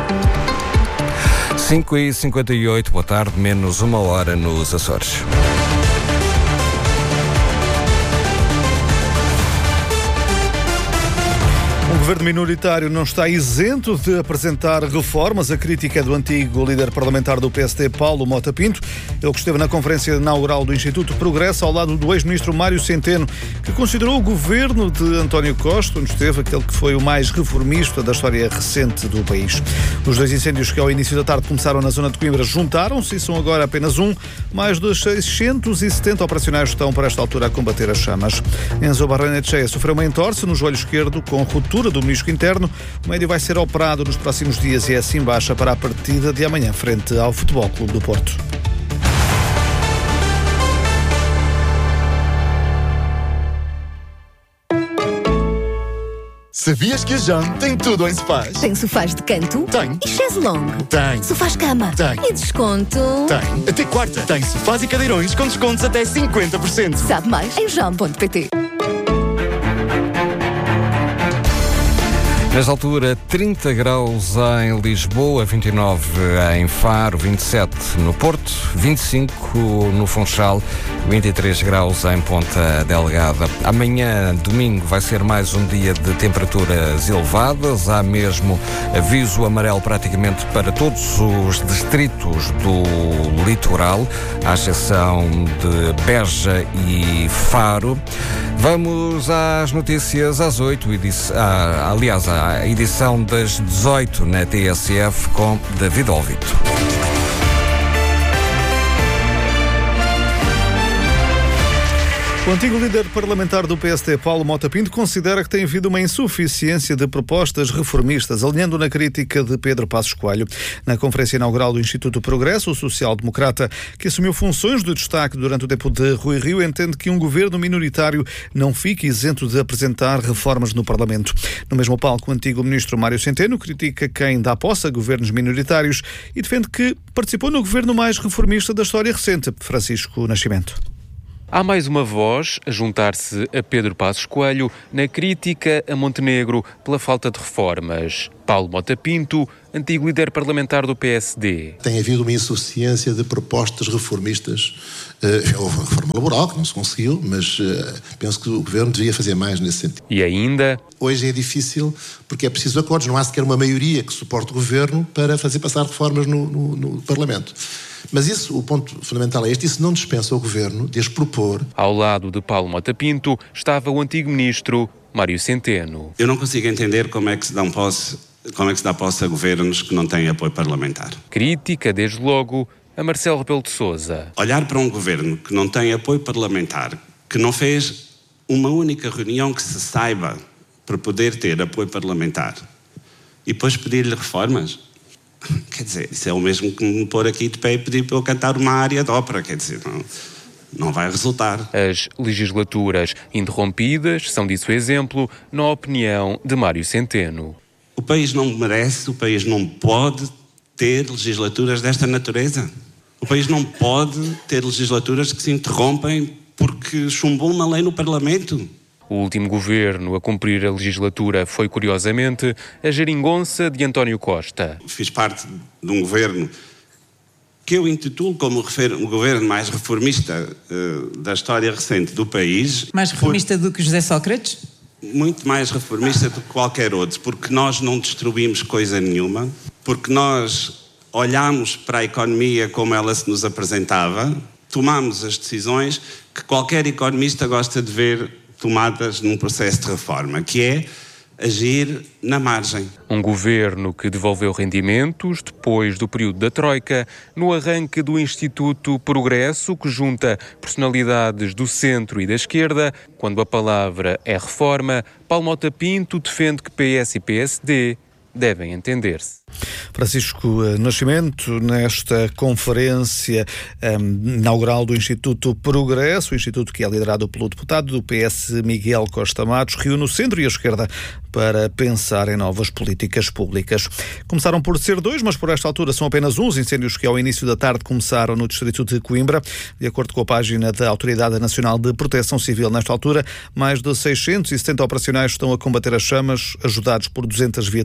5h58, boa tarde, menos uma hora nos Açores. O governo minoritário não está isento de apresentar reformas. A crítica é do antigo líder parlamentar do PSD, Paulo Mota Pinto. Ele que esteve na conferência inaugural do Instituto Progresso ao lado do ex-ministro Mário Centeno, que considerou o governo de António Costa, onde esteve, aquele que foi o mais reformista da história recente do país. Os dois incêndios que ao início da tarde começaram na zona de Coimbra juntaram-se e são agora apenas um. Mais de 670 operacionais estão, para esta altura, a combater as chamas. Enzo Barrenetxea sofreu uma entorse no joelho esquerdo com ruptura do menisco interno. O médio vai ser operado nos próximos dias e é assim baixa para a partida de amanhã frente ao Futebol Clube do Porto. Sabias que a JAM tem tudo em sofás? Tem sofás de canto? Tem. E chaise longue? Tem. Sofás cama? Tem. E desconto? Tem. Até quarta. Tem sofás e cadeirões com descontos até 50%. Sabe mais em jam.pt. Nesta altura, 30 graus em Lisboa, 29 em Faro, 27 no Porto, 25 no Funchal, 23 graus em Ponta Delgada. Amanhã, domingo, vai ser mais um dia de temperaturas elevadas. Há mesmo aviso amarelo praticamente para todos os distritos do litoral, à exceção de Beja e Faro. Vamos às notícias às 8, a edição das 18 na TSF com David Olvito. O antigo líder parlamentar do PSD, Paulo Mota Pinto, considera que tem havido uma insuficiência de propostas reformistas, alinhando na crítica de Pedro Passos Coelho. Na conferência inaugural do Instituto Progresso, o social-democrata, que assumiu funções de destaque durante o tempo de Rui Rio, entende que um governo minoritário não fique isento de apresentar reformas no Parlamento. No mesmo palco, o antigo ministro Mário Centeno critica quem dá posse a governos minoritários e defende que participou no governo mais reformista da história recente, Francisco Nascimento. Há mais uma voz a juntar-se a Pedro Passos Coelho na crítica a Montenegro pela falta de reformas. Paulo Mota Pinto, antigo líder parlamentar do PSD. Tem havido uma insuficiência de propostas reformistas. Houve a reforma laboral, que não se conseguiu, mas penso que o governo devia fazer mais nesse sentido. E ainda... Hoje é difícil porque é preciso acordos. Não há sequer uma maioria que suporte o governo para fazer passar reformas no Parlamento. Mas isso, o ponto fundamental é este, isso não dispensa o governo de as propor. Ao lado de Paulo Mota Pinto estava o antigo ministro Mário Centeno. Eu não consigo entender como é que se dá posse a governos que não têm apoio parlamentar. Crítica, desde logo, a Marcelo Rebelo de Sousa. Olhar para um governo que não tem apoio parlamentar, que não fez uma única reunião que se saiba para poder ter apoio parlamentar, e depois pedir-lhe reformas? Quer dizer, isso é o mesmo que me pôr aqui de pé e pedir para eu cantar uma área de ópera, quer dizer, não vai resultar. As legislaturas interrompidas são disso exemplo, na opinião de Mário Centeno. O país não merece, o país não pode ter legislaturas desta natureza. O país não pode ter legislaturas que se interrompem porque chumbou uma lei no Parlamento. O último governo a cumprir a legislatura foi, curiosamente, a geringonça de António Costa. Fiz parte de um governo que eu intitulo como o governo mais reformista da história recente do país. Mais reformista do que José Sócrates? Muito mais reformista do que qualquer outro, porque nós não destruímos coisa nenhuma, porque nós olhámos para a economia como ela se nos apresentava, tomámos as decisões que qualquer economista gosta de ver tomadas num processo de reforma, que é agir na margem. Um governo que devolveu rendimentos depois do período da Troika, no arranque do Instituto Progresso, que junta personalidades do centro e da esquerda. Quando a palavra é reforma, Paulo Mota Pinto defende que PS e PSD devem entender-se. Francisco Nascimento, nesta conferência inaugural do Instituto Progresso, o instituto que é liderado pelo deputado do PS Miguel Costa Matos, reúne o centro e a esquerda para pensar em novas políticas públicas. Começaram por ser dois, mas por esta altura são apenas uns incêndios que ao início da tarde começaram no distrito de Coimbra. De acordo com a página da Autoridade Nacional de Proteção Civil, nesta altura, mais de 670 operacionais estão a combater as chamas, ajudados por 200 viaturas e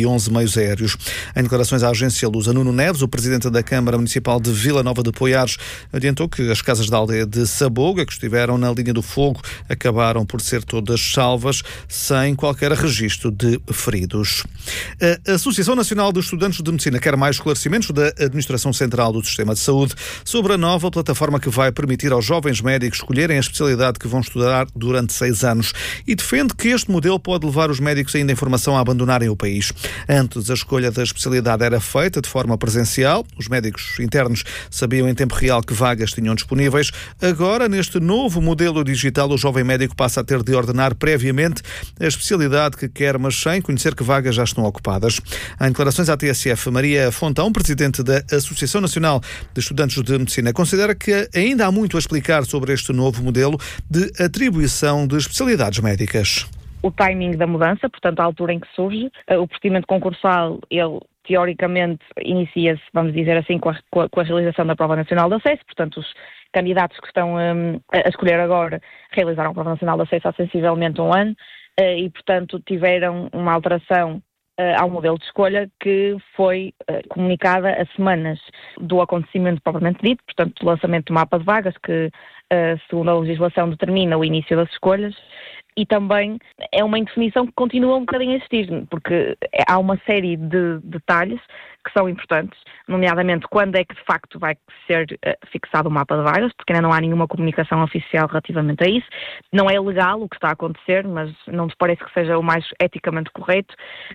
11 meios aéreos. Em declarações à agência Lusa, Nuno Neves, o presidente da Câmara Municipal de Vila Nova de Poiares, adiantou que as casas da aldeia de Saboga, que estiveram na linha do fogo, acabaram por ser todas salvas, sem qualquer registro de feridos. A Associação Nacional de Estudantes de Medicina quer mais esclarecimentos da Administração Central do Sistema de Saúde sobre a nova plataforma que vai permitir aos jovens médicos escolherem a especialidade que vão estudar durante 6 anos e defende que este modelo pode levar os médicos ainda em formação a abandonarem o país. Antes, a escolha da especialidade era feita de forma presencial. Os médicos internos sabiam em tempo real que vagas tinham disponíveis. Agora, neste novo modelo digital, o jovem médico passa a ter de ordenar previamente a especialidade que quer, mas sem conhecer que vagas já estão ocupadas. Em declarações à TSF, Maria Fontão, presidente da Associação Nacional de Estudantes de Medicina, considera que ainda há muito a explicar sobre este novo modelo de atribuição de especialidades médicas. O timing da mudança, portanto, a altura em que surge, o procedimento concursal, ele teoricamente inicia-se, vamos dizer assim, com a realização da Prova Nacional de Acesso, portanto, os candidatos que estão a escolher agora realizaram a Prova Nacional de Acesso há sensivelmente um ano e, portanto, tiveram uma alteração ao modelo de escolha que foi comunicada a semanas do acontecimento propriamente dito, portanto, do lançamento do mapa de vagas, que, segundo a legislação, determina o início das escolhas. E também é uma indefinição que continua um bocadinho a existir, porque há uma série de detalhes que são importantes, nomeadamente quando é que de facto vai ser fixado o mapa de vagas, porque ainda não há nenhuma comunicação oficial relativamente a isso. Não é legal o que está a acontecer, mas não nos parece que seja o mais eticamente correto.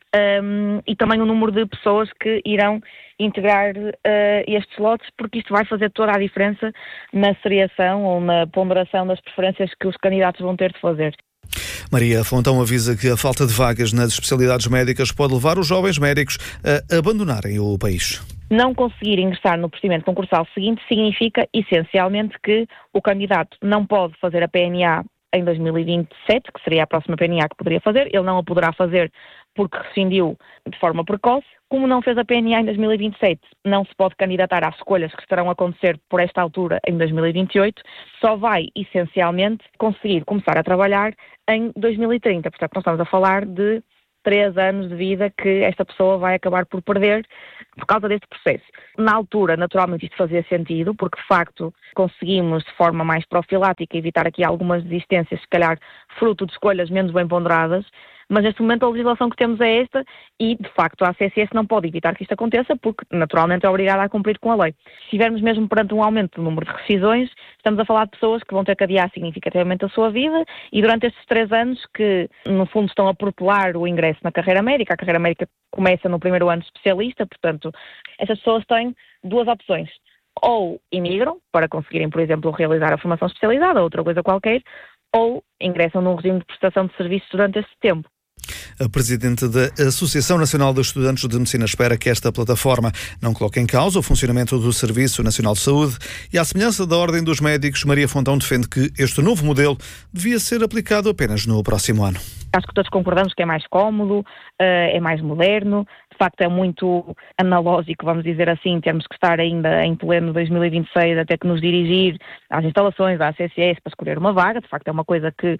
E também o número de pessoas que irão integrar estes lotes, porque isto vai fazer toda a diferença na seriação ou na ponderação das preferências que os candidatos vão ter de fazer. Maria Fontão avisa que a falta de vagas nas especialidades médicas pode levar os jovens médicos a abandonarem o país. Não conseguir ingressar no procedimento concursal seguinte significa, essencialmente, que o candidato não pode fazer a PNA em 2027, que seria a próxima PNA que poderia fazer. Ele não a poderá fazer porque rescindiu de forma precoce. Como não fez a PNA em 2027, não se pode candidatar às escolhas que estarão a acontecer por esta altura em 2028, só vai, essencialmente, conseguir começar a trabalhar em 2030. Portanto, nós estamos a falar de 3 anos de vida que esta pessoa vai acabar por perder por causa deste processo. Na altura, naturalmente, isto fazia sentido, porque, de facto, conseguimos, de forma mais profilática, evitar aqui algumas desistências, se calhar, fruto de escolhas menos bem ponderadas. Mas neste momento a legislação que temos é esta e, de facto, a ACSS não pode evitar que isto aconteça porque, naturalmente, é obrigada a cumprir com a lei. Se estivermos mesmo perante um aumento do número de rescisões, estamos a falar de pessoas que vão ter que adiar significativamente a sua vida e durante estes 3 anos que, no fundo, estão a protelar o ingresso na carreira médica. A carreira médica começa no primeiro ano de especialista, portanto, essas pessoas têm 2 opções. Ou imigram para conseguirem, por exemplo, realizar a formação especializada ou outra coisa qualquer, ou ingressam num regime de prestação de serviços durante este tempo. A presidente da Associação Nacional de Estudantes de Medicina espera que esta plataforma não coloque em causa o funcionamento do Serviço Nacional de Saúde e, à semelhança da Ordem dos Médicos, Maria Fontão defende que este novo modelo devia ser aplicado apenas no próximo ano. Acho que todos concordamos que é mais cómodo, é mais moderno, de facto é muito analógico, vamos dizer assim, temos que estar ainda em pleno 2026 até que nos dirigir às instalações da ACSS para escolher uma vaga, de facto é uma coisa que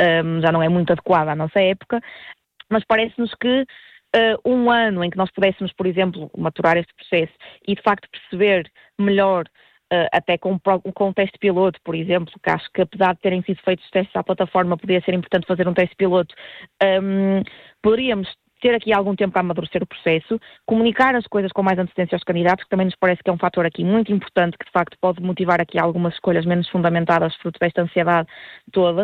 já não é muito adequada à nossa época, mas parece-nos que um ano em que nós pudéssemos, por exemplo, maturar este processo e de facto perceber melhor até com um teste piloto, por exemplo, que acho que apesar de terem sido feitos testes à plataforma, poderia ser importante fazer um teste piloto, poderíamos ter aqui algum tempo para amadurecer o processo, comunicar as coisas com mais antecedência aos candidatos, que também nos parece que é um fator aqui muito importante, que de facto pode motivar aqui algumas escolhas menos fundamentadas, fruto desta ansiedade toda,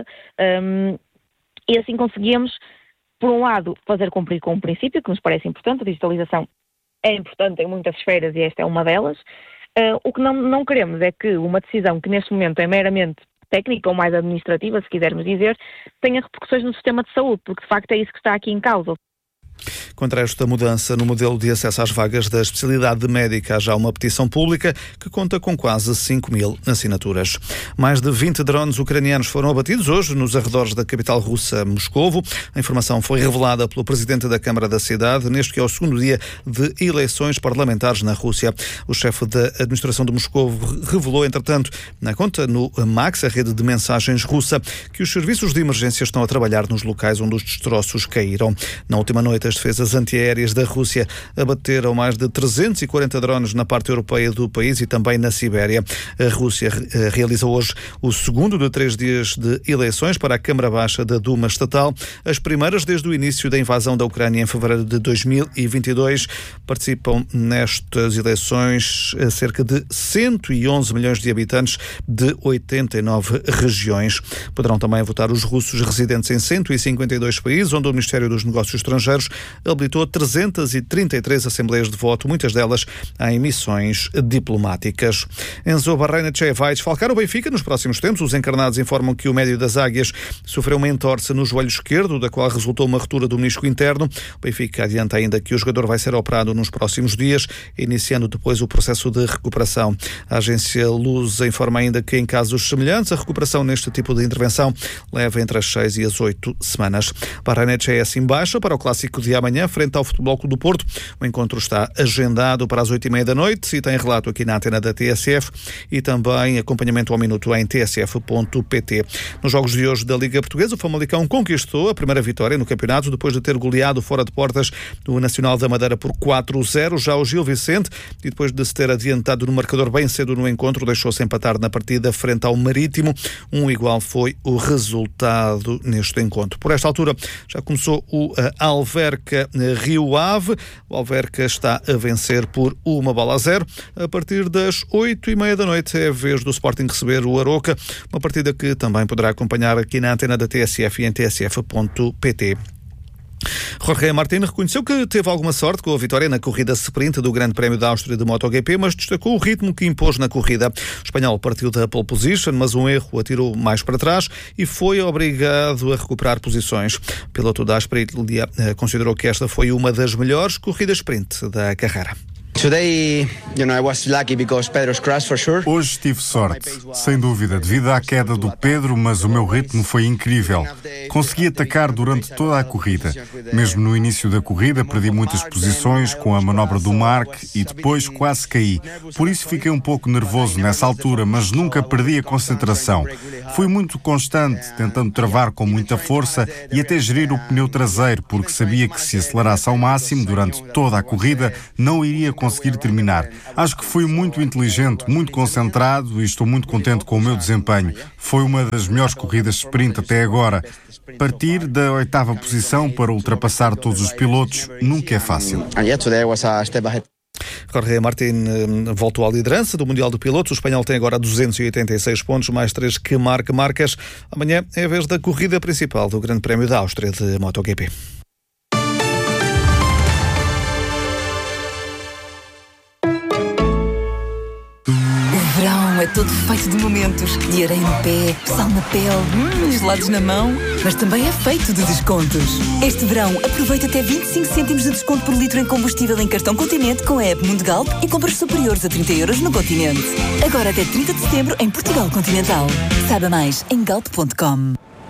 e assim conseguimos, por um lado, fazer cumprir com um princípio, que nos parece importante. A digitalização é importante em muitas esferas e esta é uma delas. O que não queremos é que uma decisão que neste momento é meramente técnica ou mais administrativa, se quisermos dizer, tenha repercussões no sistema de saúde, porque de facto é isso que está aqui em causa. Contra esta mudança no modelo de acesso às vagas da especialidade médica, há já uma petição pública que conta com quase 5.000 assinaturas. Mais de 20 drones ucranianos foram abatidos hoje nos arredores da capital russa, Moscovo. A informação foi revelada pelo presidente da Câmara da cidade, neste que é o segundo dia de eleições parlamentares na Rússia. O chefe da administração de Moscovo revelou, entretanto, na conta no Max, a rede de mensagens russa, que os serviços de emergência estão a trabalhar nos locais onde os destroços caíram. Na última noite, as defesas antiaéreas da Rússia abateram mais de 340 drones na parte europeia do país e também na Sibéria. A Rússia realiza hoje o segundo de 3 dias de eleições para a Câmara Baixa da Duma Estatal, as primeiras desde o início da invasão da Ucrânia em fevereiro de 2022. Participam nestas eleições cerca de 111 milhões de habitantes de 89 regiões. Poderão também votar os russos residentes em 152 países, onde o Ministério dos Negócios Estrangeiros habilitou 333 assembleias de voto, muitas delas em missões diplomáticas. Enzo Barrenetxea vai desfalcar o Benfica nos próximos tempos. Os encarnados informam que o médio das Águias sofreu uma entorse no joelho esquerdo, da qual resultou uma ruptura do menisco interno. O Benfica adianta ainda que o jogador vai ser operado nos próximos dias, iniciando depois o processo de recuperação. A agência Lusa informa ainda que, em casos semelhantes, a recuperação neste tipo de intervenção leva entre as 6 e as 8 semanas. Barrenetxea é assim baixa para o clássico de amanhã, frente ao Futebol Clube do Porto. O encontro está agendado para as 8h30 da noite e tem relato aqui na antena da TSF e também acompanhamento ao minuto em tsf.pt. Nos jogos de hoje da Liga Portuguesa, o Famalicão conquistou a primeira vitória no campeonato depois de ter goleado fora de portas do Nacional da Madeira por 4-0. Já o Gil Vicente, e depois de se ter adiantado no marcador bem cedo no encontro, deixou-se empatar na partida frente ao Marítimo. 1-igual foi o resultado neste encontro. Por esta altura já começou o Alverca Rio Ave. O Alverca está a vencer por 1-0. A partir das 8h30 da noite é a vez do Sporting receber o Aroca, uma partida que também poderá acompanhar aqui na antena da TSF e em tsf.pt. Jorge Martín reconheceu que teve alguma sorte com a vitória na corrida sprint do Grande Prémio da Áustria de MotoGP, mas destacou o ritmo que impôs na corrida. O espanhol partiu da pole position, mas um erro o atirou mais para trás e foi obrigado a recuperar posições. O piloto da Aprilia considerou que esta foi uma das melhores corridas sprint da carreira. Hoje tive sorte, sem dúvida, devido à queda do Pedro, mas o meu ritmo foi incrível. Consegui atacar durante toda a corrida. Mesmo no início da corrida, perdi muitas posições com a manobra do Marc e depois quase caí. Por isso fiquei um pouco nervoso nessa altura, mas nunca perdi a concentração. Fui muito constante, tentando travar com muita força e até gerir o pneu traseiro, porque sabia que se acelerasse ao máximo durante toda a corrida, não iria conseguir terminar. Acho que fui muito inteligente, muito concentrado e estou muito contente com o meu desempenho. Foi uma das melhores corridas de sprint até agora. Partir da 8ª posição para ultrapassar todos os pilotos nunca é fácil. Jorge Martín voltou à liderança do Mundial de Pilotos. O espanhol tem agora 286 pontos, mais 3 que Marcas. Amanhã é a vez da corrida principal do Grande Prémio da Áustria de MotoGP. Verão é todo feito de momentos, de areia no pé, sal na pele, gelados na mão, mas também é feito de descontos. Este verão aproveita até 25 cêntimos de desconto por litro em combustível em cartão Continente com a app Mundo Galp e compras superiores a 30 € no Continente. Agora até 30 de setembro em Portugal Continental. Saiba mais em galp.com.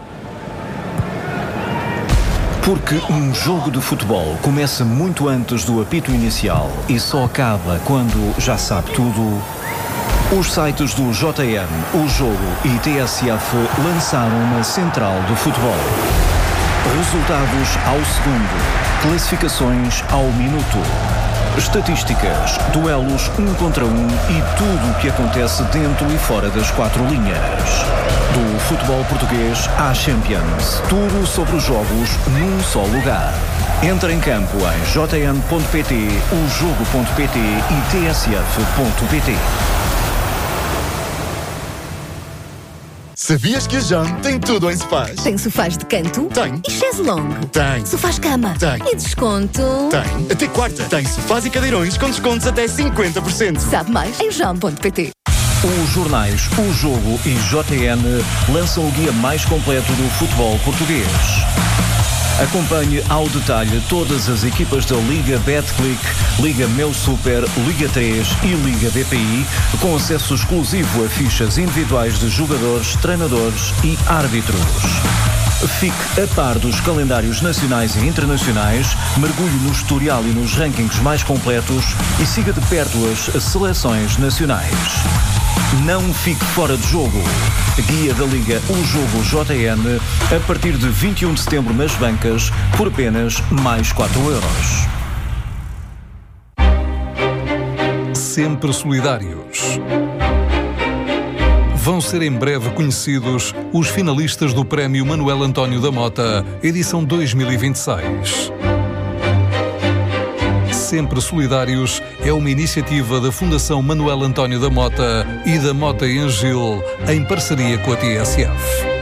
Porque um jogo de futebol começa muito antes do apito inicial e só acaba quando já sabe tudo. Os sites do JN, O Jogo e TSF lançaram uma central do futebol. Resultados ao segundo, classificações ao minuto, estatísticas, duelos 1 contra 1 e tudo o que acontece dentro e fora das 4 linhas. Do futebol português à Champions, tudo sobre os jogos num só lugar. Entra em campo em jn.pt, ojogo.pt e tsf.pt. Sabias que a JAM tem tudo em sofás? Tem sofás de canto? Tem. E chaise longue? Tem. Sofás cama? Tem. E desconto? Tem. Até quarta. Tem sofás e cadeirões com descontos até 50%. Sabe mais em jam.pt. Os jornais O Jogo e JN lançam o guia mais completo do futebol português. Acompanhe ao detalhe todas as equipas da Liga Betclic, Liga Meu Super, Liga 3 e Liga BPI, com acesso exclusivo a fichas individuais de jogadores, treinadores e árbitros. Fique a par dos calendários nacionais e internacionais, mergulhe no historial e nos rankings mais completos e siga de perto as seleções nacionais. Não fique fora de jogo. Guia da Liga O Jogo JN a partir de 21 de setembro nas bancas por apenas mais 4€. Sempre solidários. Vão ser em breve conhecidos os finalistas do Prémio Manuel António da Mota, edição 2026. Sempre Solidários é uma iniciativa da Fundação Manuel António da Mota e da Mota Engil, em parceria com a TSF.